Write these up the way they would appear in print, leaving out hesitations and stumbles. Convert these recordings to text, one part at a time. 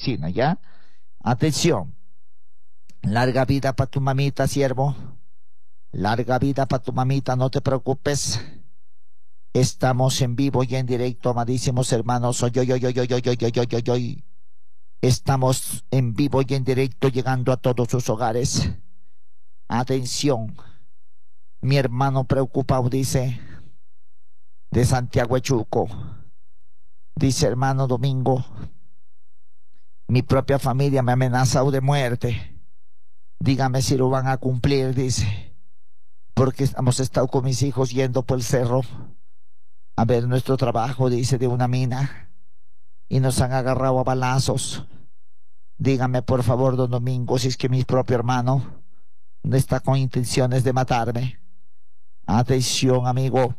oficina, ¿ya? Atención. Larga vida para tu mamita, siervo. Larga vida para tu mamita, no te preocupes. Estamos en vivo y en directo, amadísimos hermanos. Oy. Estamos en vivo y en directo, llegando a todos sus hogares. Atención. Mi hermano preocupado dice, de Santiago Echuco. Dice, hermano Domingo, mi propia familia me ha amenazado de muerte. Dígame si lo van a cumplir, dice. Porque hemos estado con mis hijos yendo por el cerro a ver nuestro trabajo, dice, de una mina. Y nos han agarrado a balazos. Dígame, por favor, don Domingo, si es que mi propio hermano no está con intenciones de matarme. Atención, amigo.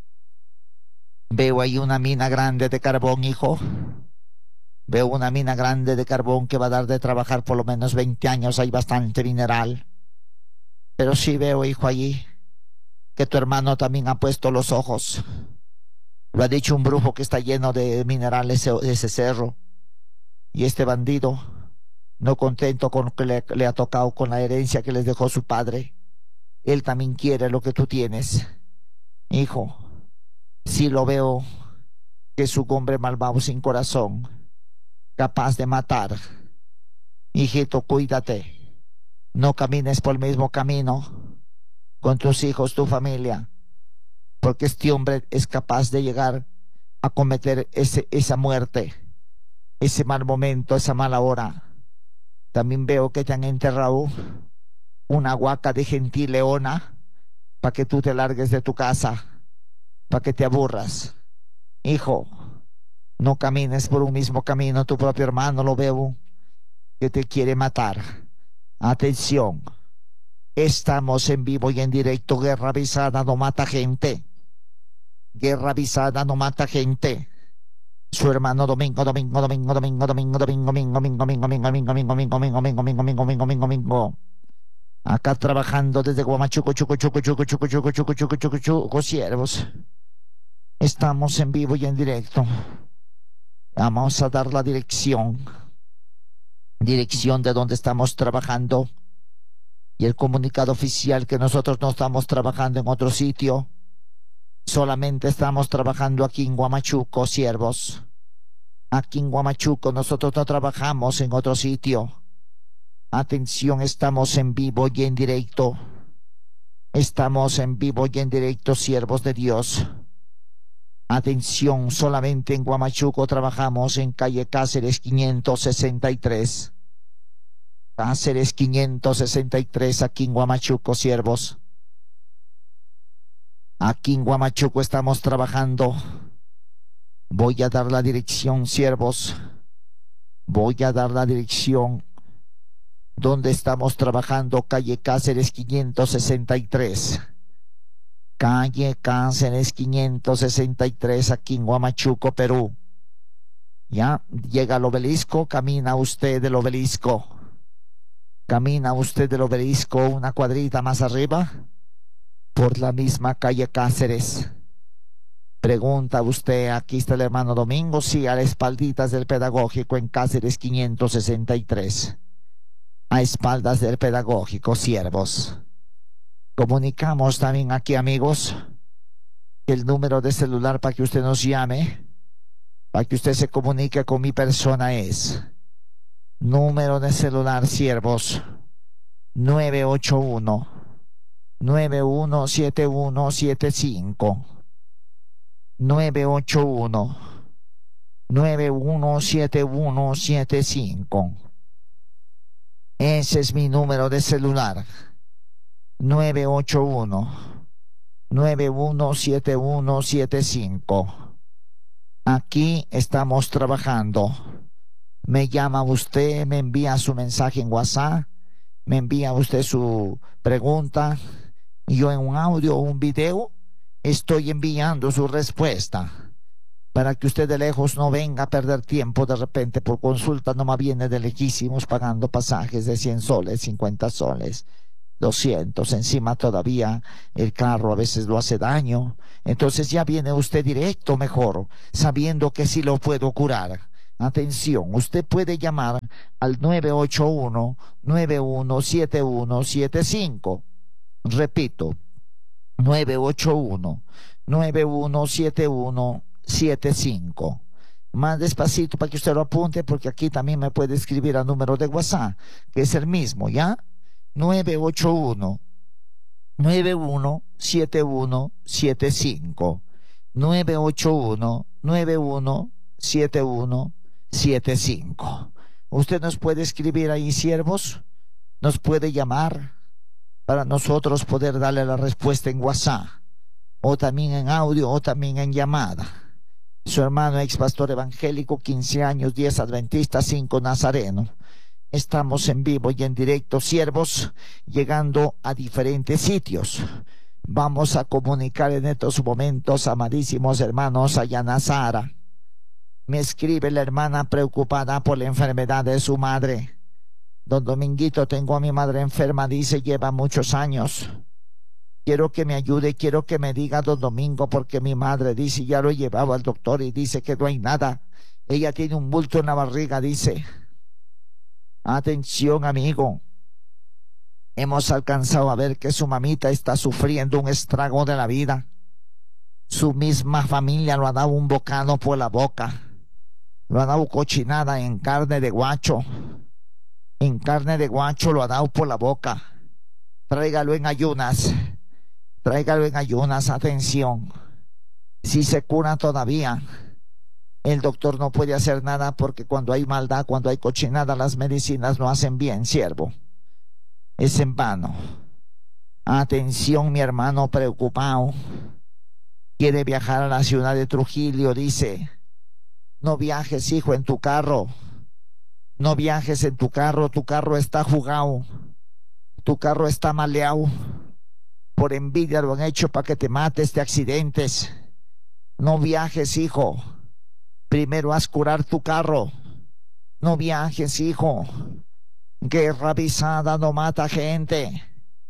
Veo ahí una mina grande de carbón, hijo. Veo una mina grande de carbón que va a dar de trabajar por lo menos 20 años. Hay bastante mineral. Pero sí veo, hijo, allí que tu hermano también ha puesto los ojos. Lo ha dicho un brujo que está lleno de minerales ese cerro. Y este bandido, no contento con lo que le ha tocado con la herencia que les dejó su padre, él también quiere lo que tú tienes. Hijo, sí lo veo que es un hombre malvado sin corazón, capaz de matar. Hijito, cuídate. No camines por el mismo camino con tus hijos, tu familia, porque este hombre es capaz de llegar a cometer esa muerte, ese mal momento, esa mala hora. También veo que te han enterrado una huaca de gentil leona para que tú te largues de tu casa, para que te aburras. Hijo, no camines por un mismo camino. Tu propio hermano lo veo que te quiere matar. Atención, estamos en vivo y en directo. Guerra avisada no mata gente. Guerra avisada no mata gente. Su hermano Domingo. Acá trabajando desde Guamachuco, siervos. Estamos en vivo y en directo. Vamos a dar la dirección de donde estamos trabajando y el comunicado oficial que nosotros no estamos trabajando en otro sitio. Solamente estamos trabajando aquí en Guamachuco, siervos. Aquí en Guamachuco, nosotros no trabajamos en otro sitio. Atención, estamos en vivo y en directo. Estamos en vivo y en directo, siervos de Dios. Atención, solamente en Guamachuco trabajamos en calle Cáceres 563. Cáceres 563, aquí en Guamachuco, siervos. Aquí en Guamachuco estamos trabajando. Voy a dar la dirección, siervos. Voy a dar la dirección donde estamos trabajando. Calle Cáceres 563. Calle Cáceres 563, aquí en Guamachuco, Perú. Ya llega al obelisco, camina usted del obelisco. Camina usted del obelisco una cuadrita más arriba, por la misma calle Cáceres. Pregunta usted, aquí está el hermano Domingo, sí, a las espalditas del Pedagógico en Cáceres 563. A espaldas del Pedagógico, siervos. Comunicamos también aquí, amigos, el número de celular para que usted nos llame, para que usted se comunique con mi persona es número de celular, siervos, 981 917175. 981 917175. Ese es mi número de celular. 981 917175. Aquí estamos trabajando. Me llama usted, me envía su mensaje en WhatsApp, me envía usted su pregunta, y yo en un audio o un video estoy enviando su respuesta, para que usted de lejos no venga a perder tiempo de repente por consulta. No me viene de lejísimos pagando pasajes de 100 soles, 50 soles, 200, encima todavía el carro a veces lo hace daño. Entonces ya viene usted directo mejor, sabiendo que sí lo puedo curar. Atención, usted puede llamar al 981-917175. Repito, 981-917175. Más despacito para que usted lo apunte, porque aquí también me puede escribir al número de WhatsApp, que es el mismo, ¿ya? 981-917175. 981-917175. Usted nos puede escribir ahí, siervos, nos puede llamar para nosotros poder darle la respuesta en WhatsApp, o también en audio, o también en llamada. Su hermano ex pastor evangélico, 15 años, 10 adventistas, 5 nazareno. Estamos en vivo y en directo, siervos, llegando a diferentes sitios. Vamos a comunicar en estos momentos, amadísimos hermanos, a Yanazara. Me escribe la hermana preocupada por la enfermedad de su madre. Don Dominguito, tengo a mi madre enferma, dice, lleva muchos años. Quiero que me ayude, quiero que me diga, don Domingo, porque mi madre, dice, ya lo he llevado al doctor y dice que no hay nada. Ella tiene un bulto en la barriga, dice. Atención, amigo. Hemos alcanzado a ver que su mamita está sufriendo un estrago de la vida. Su misma familia lo ha dado un bocado por la boca. Lo ha dado cochinada en carne de guacho. En carne de guacho lo ha dado por la boca. Tráigalo en ayunas. Tráigalo en ayunas, atención. Si se cura todavía, el doctor no puede hacer nada, porque cuando hay maldad, cuando hay cochinada, las medicinas no hacen bien, siervo. Es en vano. Atención, mi hermano preocupado. Quiere viajar a la ciudad de Trujillo, dice. No viajes, hijo, en tu carro. No viajes en tu carro está jugado. Tu carro está maleado. Por envidia lo han hecho para que te mates de accidentes. No viajes, hijo. Primero haz curar tu carro. No viajes, hijo. Guerra avisada no mata gente.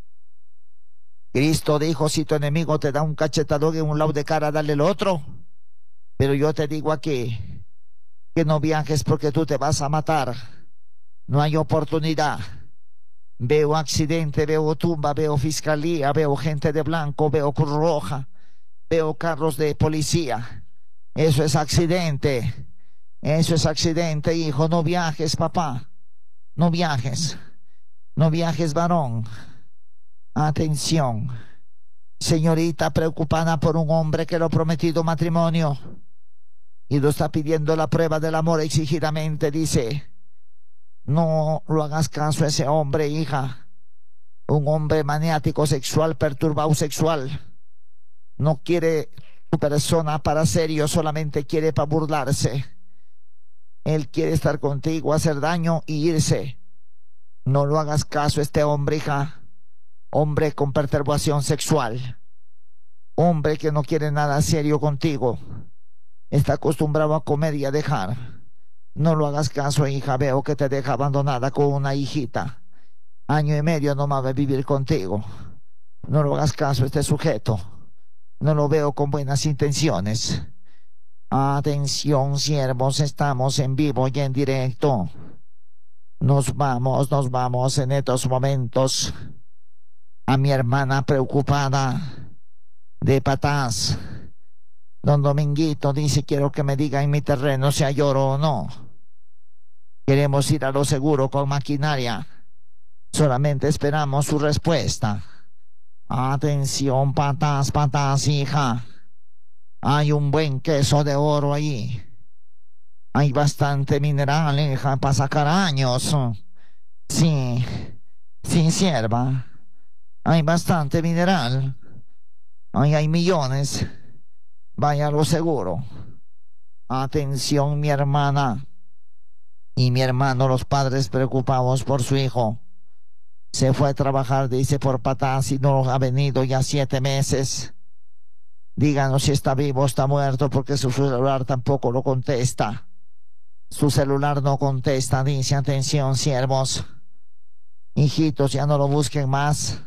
Cristo dijo, si tu enemigo te da un cachetadón en un lado de cara, dale el otro. Pero yo te digo aquí, que no viajes porque tú te vas a matar. No hay oportunidad. Veo accidente, veo tumba, veo fiscalía, veo gente de blanco, veo Cruz Roja, veo carros de policía. Eso es accidente. Eso es accidente, hijo. No viajes, papá. No viajes. No viajes, varón. Atención. Señorita preocupada por un hombre que lo ha prometido matrimonio y lo está pidiendo la prueba del amor exigidamente, dice. No lo hagas caso a ese hombre, hija. Un hombre maniático sexual, perturbado sexual. No quiere tu persona para serio, solamente quiere para burlarse. Él quiere estar contigo, hacer daño y irse. No lo hagas caso a este hombre, hija. Hombre con perturbación sexual. Hombre que no quiere nada serio contigo. Está acostumbrado a comer y a dejar. No lo hagas caso, hija. Veo que te deja abandonada con una hijita. 1 año y medio no va a vivir contigo. No lo hagas caso a este sujeto. No lo veo con buenas intenciones. Atención, siervos, estamos en vivo y en directo. Nos vamos en estos momentos a mi hermana preocupada de Patás. Don Dominguito dice, quiero que me diga en mi terreno si hay oro o no. Queremos ir a lo seguro con maquinaria. Solamente esperamos su respuesta. Atención, Patás, hija. Hay un buen queso de oro ahí. Hay bastante mineral, hija, para sacar años. Sí, sierva. Hay bastante mineral. Ahí hay millones. Vaya a lo seguro. Atención, mi hermana y mi hermano, los padres preocupados por su hijo. Se fue a trabajar, dice, por Patás y no ha venido ya 7 meses. Díganos si está vivo o está muerto, porque su celular tampoco lo contesta. Su celular no contesta, dice. Atención, siervos. Hijitos, ya no lo busquen más.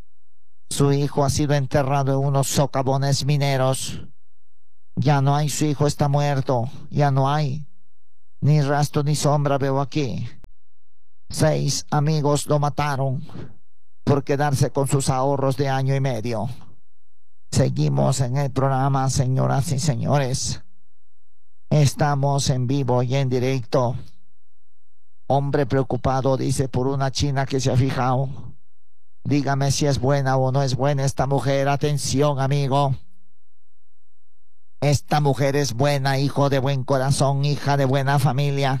Su hijo ha sido enterrado en unos socavones mineros. Ya no hay, su hijo está muerto. Ya no hay. Ni rastro ni sombra veo aquí. 6 amigos lo mataron por quedarse con sus ahorros de año y medio. Seguimos en el programa, señoras y señores. Estamos en vivo y en directo. Hombre preocupado dice por una china que se ha fijado. Dígame si es buena o no es buena esta mujer. Atención, amigo. Esta mujer es buena, hijo de buen corazón, hija de buena familia.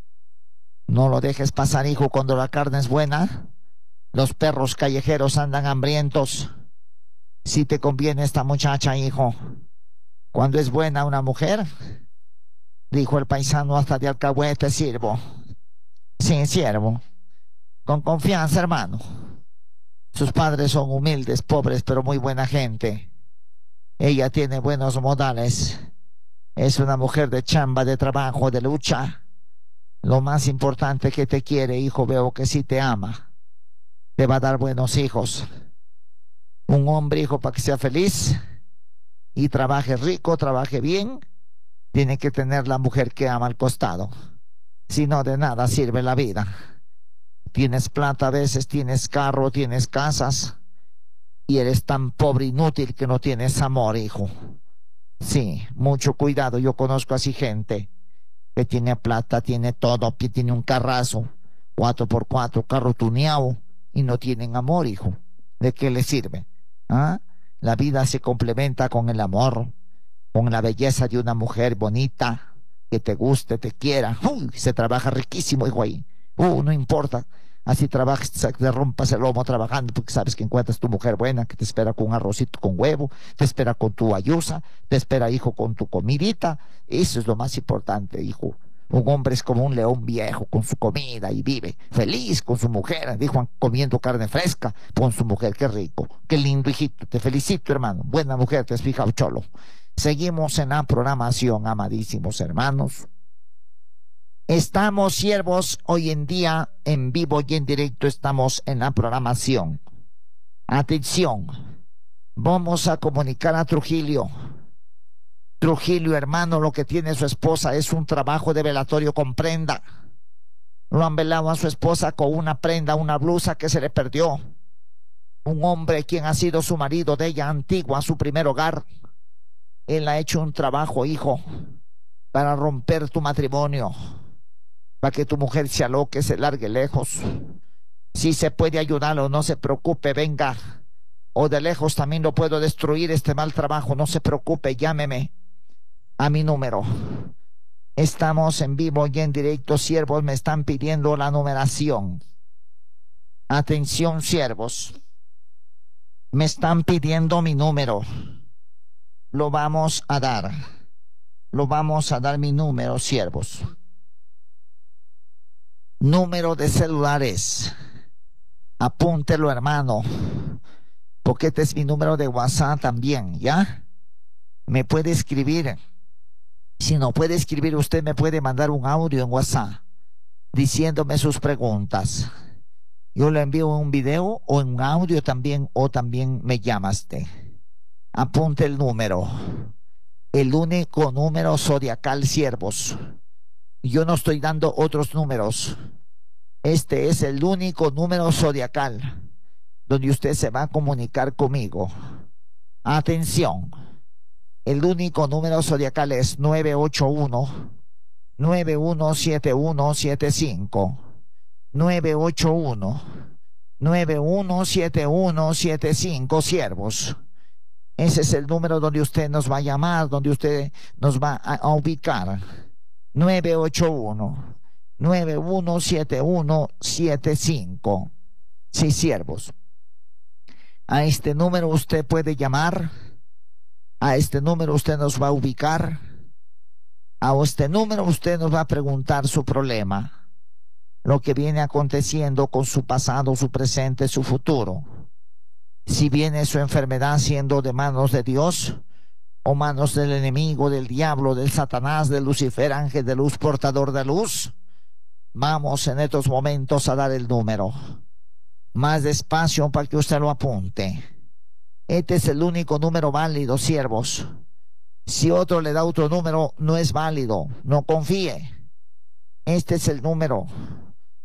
No lo dejes pasar, hijo, cuando la carne es buena. Los perros callejeros andan hambrientos. Si te conviene esta muchacha, hijo. Cuando es buena una mujer, dijo el paisano, hasta de alcahuete sirvo. Sí, siervo. Con confianza, hermano. Sus padres son humildes, pobres, pero muy buena gente. Ella tiene buenos modales. Es una mujer de chamba, de trabajo, de lucha. Lo más importante que te quiere, hijo, veo que sí te ama. Te va a dar buenos hijos. Un hombre, hijo, para que sea feliz y trabaje rico, trabaje bien, tiene que tener la mujer que ama al costado. Si no, de nada sirve la vida. Tienes plata a veces, tienes carro, tienes casas, y eres tan pobre, inútil, que no tienes amor, hijo. Sí, mucho cuidado. Yo conozco así gente que tiene plata, tiene todo, que tiene un carrazo, 4x4, carro tuneado, y no tienen amor, hijo. ¿De qué le sirve? ¿Ah? La vida se complementa con el amor, con la belleza de una mujer bonita, que te guste, te quiera. Uy, se trabaja riquísimo, hijo, ahí. No importa. Así trabajas, te rompas el lomo trabajando, porque sabes que encuentras tu mujer buena, que te espera con un arrocito con huevo, te espera con tu ayusa, te espera, hijo, con tu comidita. Eso es lo más importante, hijo. Un hombre es como un león viejo, con su comida, y vive feliz con su mujer, dijo, comiendo carne fresca con su mujer. Qué rico, qué lindo, hijito. Te felicito, hermano. Buena mujer, te has fijado, cholo. Seguimos en la programación, amadísimos hermanos. Estamos, siervos, hoy en día en vivo y en directo. Estamos en la programación. Atención, vamos a comunicar a Trujillo. Trujillo, hermano, lo que tiene su esposa es un trabajo de velatorio con prenda. Lo han velado a su esposa con una prenda, una blusa que se le perdió. Un hombre quien ha sido su marido de ella antigua, su primer hogar. Él ha hecho un trabajo, hijo, para romper tu matrimonio, para que tu mujer se aloque, se largue lejos. Si se puede ayudarlo, no se preocupe, venga. O de lejos también lo puedo destruir, este mal trabajo. No se preocupe, llámeme a mi número. Estamos en vivo y en directo, siervos. Me están pidiendo la numeración. Atención, siervos. Me están pidiendo mi número. Lo vamos a dar. Lo vamos a dar mi número, siervos. Número de celulares. Apúntelo, hermano, porque este es mi número de WhatsApp también, ¿ya? Me puede escribir. Si no puede escribir, usted me puede mandar un audio en WhatsApp diciéndome sus preguntas. Yo le envío un video o un audio también, o también me llamaste. Apunte el número. El único número zodiacal, siervos. Yo no estoy dando otros números. Este es el único número zodiacal donde usted se va a comunicar conmigo. Atención. El único número zodiacal es 981-917175. 981-917175, siervos. Ese es el número donde usted nos va a llamar, donde usted nos va a ubicar. 981-917175. Sí, siervos. A este número usted puede llamar. A este número usted nos va a ubicar. A este número usted nos va a preguntar su problema, lo que viene aconteciendo con su pasado, su presente, su futuro. Si viene su enfermedad siendo de manos de Dios o manos del enemigo, del diablo, del Satanás, del Lucifer, ángel de luz, portador de luz. Vamos en estos momentos a dar el número. Más despacio para que usted lo apunte. Este es el único número válido, siervos. Si otro le da otro número, no es válido. No confíe. Este es el número.